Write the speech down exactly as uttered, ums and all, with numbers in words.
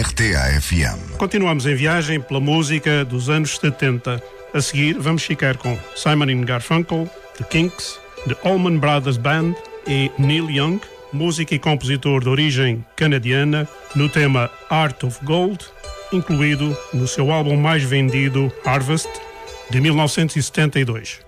R T A F M. Continuamos em viagem pela música dos anos setenta. A seguir, vamos ficar com Simon and Garfunkel, The Kinks, The Allman Brothers Band e Neil Young, músico e compositor de origem canadiana, no tema Heart of Gold, incluído no seu álbum mais vendido, Harvest, de mil novecentos e setenta e dois.